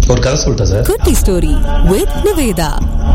ஒரு கதை சொல்லிட்டா சார். குட்டி ஸ்டோரி வித் நிவேதா.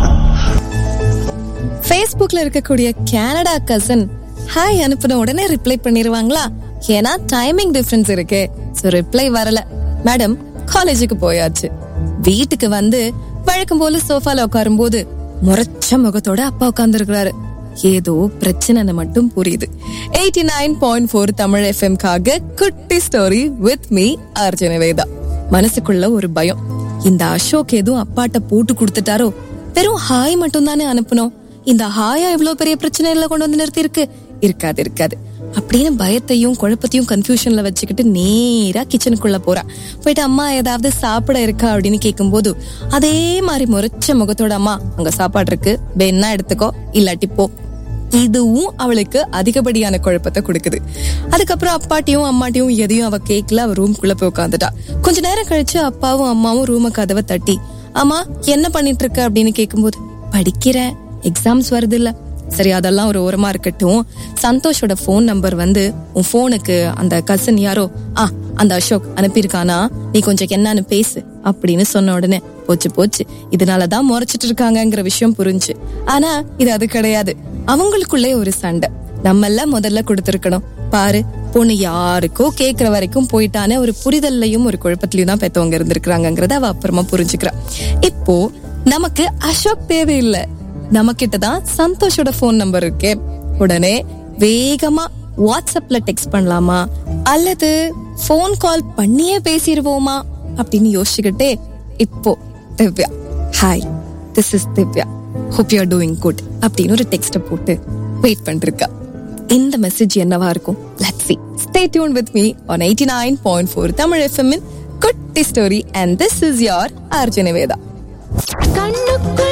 Facebookல இருக்கக்கூடிய கனடா கசன் ஹாய் அனுப்பின உடனே ரிப்ளை பண்ணிருவாங்களா? ஏன்னா டைமிங் டிஃபரன்ஸ் இருக்கு. சோ ரிப்ளை வரல. மேடம் காலேஜுக்கு போயாச்சு. வீட்டுக்கு வந்து வழக்கம் போல சோஃபால உட்காரும் போது முறைச்ச முகத்தோட அப்பா உட்கார்ந்து இருக்கிறாரு. ஏதோ பிரச்சனை மட்டும் புரியுது. 89.4 தமிழ் FM காக குட்டி story with me RJ Nivetha. மனசுக்குள்ள ஒரு பயம். இந்த அசோக் எதுவும் அப்பாட்ட போட்டு கொடுத்துட்டாரோ? வெறும் ஹாய் மட்டும் தானே அனுப்பணும். இந்த ஹாயா இவ்வளவு பெரிய பிரச்சனைல கொண்டு வந்து நிறுத்தி இருக்காது அப்படின்னு பயத்தையும் குழப்பத்தையும் கன்ஃபியூஷன்ல வச்சுக்கிட்டு நேரா கிச்சனுக்குள்ள போறா. போயிட்டு அம்மா ஏதாவது சாப்பிட இருக்கா அப்படின்னு கேட்கும் போது அதே மாதிரி முறைச்ச முகத்தோட அம்மா அங்க சாப்பாடு இருக்கு, வேணா எடுத்துக்கோ, இல்லாட்டி போ. இதுவும் அவளுக்கு அதிகப்படியான குழப்பத்தை கொடுக்குது. அதுக்கப்புறம் அப்பாட்டியும் அம்மாட்டியும் எதையும் அவ கேட்கல. அவ ரூம்குள்ள போய் உட்காந்துட்டா. கொஞ்ச நேரம் கழிச்சு அப்பாவும் அம்மாவும் ரூம கதவை தட்டி, அம்மா என்ன பண்ணிட்டு இருக்க அப்படின்னு கேட்கும்போது, படிக்கிறேன், எக்ஸாம்ஸ் வருது இல்ல. சரி, அதெல்லாம் ஒரு ஓரமா இருக்கட்டும். சந்தோஷோட போன் நம்பர் வந்து உன் போனுக்கு அந்த கசன் யாரோ அந்த அசோக் அனுப்பியிருக்கானா, நீ கொஞ்சம் என்னன்னு பேசு அப்படின்னு சொன்ன உடனே போச்சு இதனாலதான் முறைச்சிட்டு இருக்காங்கிற விஷயம் புரிஞ்சு. ஆனா இது அது கிடையாது. அவங்களுக்குள்ளே ஒரு சண்டை. நம்ம எல்லாம் முதல்ல கொடுத்திருக்கணும். பாரு, பொண்ணு யாருக்கோ கேக்குற வரைக்கும் போயிட்டானே ஒரு புரிதல்லையும் ஒரு குழப்பத்திலயும் தான் பெத்தவங்க இருந்திருக்கிறாங்கிறத அவ அப்புறமா புரிஞ்சுக்கிறா. இப்போ நமக்கு அசோக் தேவையில்லை, நம்ம கிட்டதான் சந்தோஷோட போன் நம்பர் இருக்கு. உடனே வேகமா வாட்ஸ்அப்ல டெக்ஸ்ட் பண்ணலாமா அல்லது போன் கால் பண்ணியே பேசிடுவோமா அப்படின்னு யோசிச்சுக்கிட்டே இப்போ Divya, hi this is Divya, hope you are doing good அப்படின்னு ஒரு டெக்ஸ்ட போட்டு வெயிட் பண்ணிருக்கா. இந்த மெசேஜ் என்னவா இருக்கும்? Let's see. Stay tuned with me on 89.4 Tamil FM in குட்டி story and this is your RJ Nivetha. கண்ணுக்கு